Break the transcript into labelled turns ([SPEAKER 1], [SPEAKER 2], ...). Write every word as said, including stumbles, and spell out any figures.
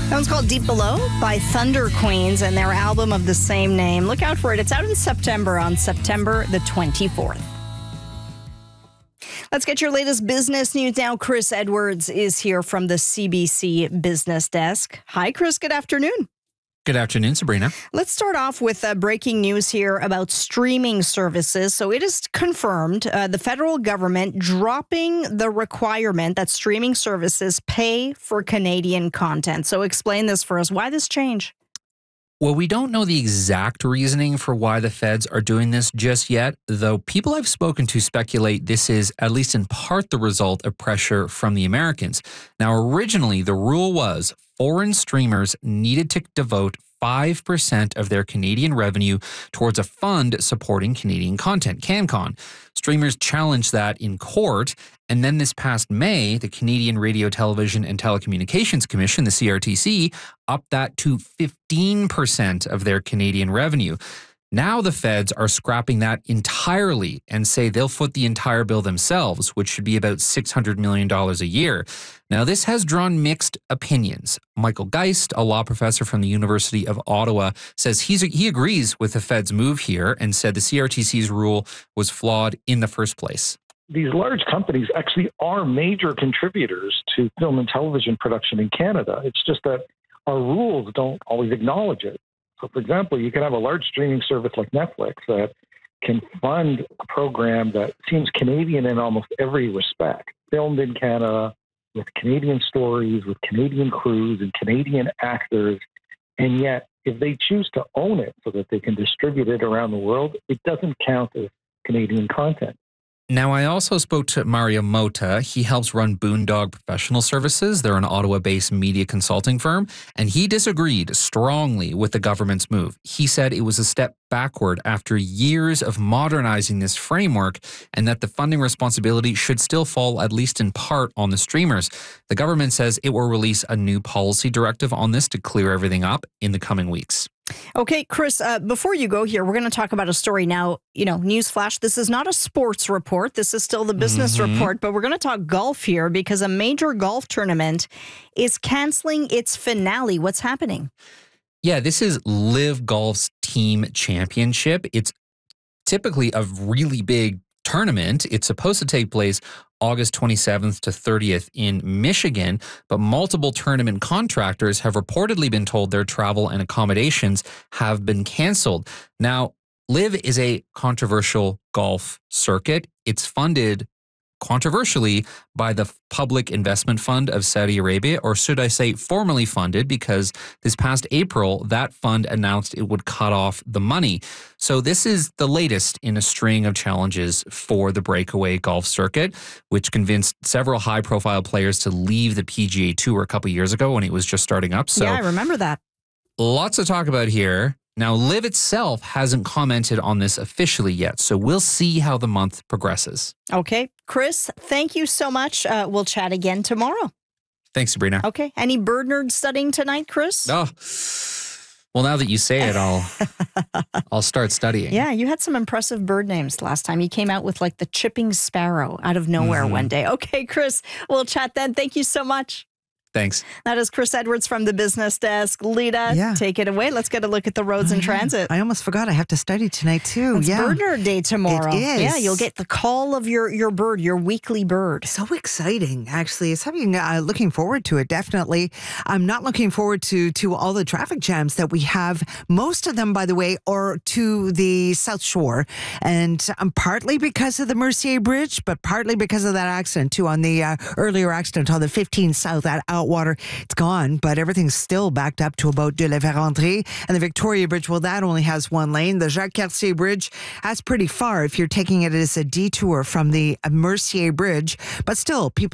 [SPEAKER 1] That one's called Deep Below by Thunder Queens and their album of the same name. Look out for it. It's out in September, on September the twenty-fourth. Let's get your latest business news now. Chris Edwards is here from the C B C Business Desk. Hi, Chris. Good afternoon.
[SPEAKER 2] Good afternoon, Sabrina.
[SPEAKER 1] Let's start off with uh, breaking news here about streaming services. So it is confirmed uh, the federal government dropping the requirement that streaming services pay for Canadian content. So explain this for us. Why this change?
[SPEAKER 2] Well, we don't know the exact reasoning for why the feds are doing this just yet, though people I've spoken to speculate this is, at least in part, the result of pressure from the Americans. Now, originally, the rule was foreign streamers needed to devote five percent of their Canadian revenue towards a fund supporting Canadian content, CanCon. Streamers challenged that in court, and then this past May, the Canadian Radio, Television and Telecommunications Commission, the C R T C, upped that to fifteen percent of their Canadian revenue. Now the feds are scrapping that entirely and say they'll foot the entire bill themselves, which should be about six hundred million dollars a year. Now, this has drawn mixed opinions. Michael Geist, a law professor from the University of Ottawa, says he's, he agrees with the feds' move here and said the C R T C's rule was flawed in the first place.
[SPEAKER 3] These large companies actually are major contributors to film and television production in Canada. It's just that our rules don't always acknowledge it. So, for example, you can have a large streaming service like Netflix that can fund a program that seems Canadian in almost every respect, filmed in Canada, with Canadian stories, with Canadian crews and Canadian actors. And yet, if they choose to own it so that they can distribute it around the world, it doesn't count as Canadian content.
[SPEAKER 2] Now, I also spoke to Mario Mota. He helps run Boondog Professional Services. They're an Ottawa-based media consulting firm, and he disagreed strongly with the government's move. He said it was a step backward after years of modernizing this framework and that the funding responsibility should still fall, at least in part, on the streamers. The government says it will release a new policy directive on this to clear everything up in the coming weeks.
[SPEAKER 1] Okay, Chris, uh, before you go here, we're going to talk about a story now. You know, newsflash, this is not a sports report. This is still the business mm-hmm. report, but we're going to talk golf here because a major golf tournament is canceling its finale. What's happening?
[SPEAKER 2] Yeah, this is Live Golf's team championship. It's typically a really big tournament. It's supposed to take place August twenty-seventh to thirtieth in Michigan, but multiple tournament contractors have reportedly been told their travel and accommodations have been canceled. Now, Live is a controversial golf circuit. It's funded controversially by the Public Investment Fund of Saudi Arabia, or should I say formally funded, because this past April, that fund announced it would cut off the money. So this is the latest in a string of challenges for the breakaway golf circuit, which convinced several high-profile players to leave the P G A Tour a couple years ago when it was just starting up. So
[SPEAKER 1] yeah, I remember that.
[SPEAKER 2] Lots to talk about here. Now, Live itself hasn't commented on this officially yet, so we'll see how the month progresses.
[SPEAKER 1] Okay. Chris, thank you so much. Uh, we'll chat again tomorrow.
[SPEAKER 2] Thanks, Sabrina.
[SPEAKER 1] Okay. Any bird nerd studying tonight, Chris?
[SPEAKER 2] Oh, well, now that you say it, I'll I'll start studying.
[SPEAKER 1] Yeah, you had some impressive bird names last time. You came out with like the chipping sparrow out of nowhere mm-hmm. one day. Okay, Chris, we'll chat then. Thank you so much.
[SPEAKER 2] Thanks.
[SPEAKER 1] That is Chris Edwards from the Business Desk. Lita,
[SPEAKER 4] yeah.
[SPEAKER 1] take it away. Let's get a look at the roads and transit.
[SPEAKER 4] I almost forgot I have to study tonight, too.
[SPEAKER 1] It's
[SPEAKER 4] yeah.
[SPEAKER 1] Bird Nerd Day tomorrow.
[SPEAKER 4] It is.
[SPEAKER 1] Yeah, you'll get the call of your, your bird, your weekly bird.
[SPEAKER 4] So exciting, actually. It's something uh, looking forward to it, definitely. I'm not looking forward to, to all the traffic jams that we have. Most of them, by the way, are to the South Shore. And um, partly because of the Mercier Bridge, but partly because of that accident, too, on the uh, earlier accident on the fifteen South at Outwater. It's gone, but everything's still backed up to about De la Vérendrye. And the Victoria Bridge, well, that only has one lane. The Jacques-Cartier Bridge, that's pretty far if you're taking it as a detour from the Mercier Bridge. But still, people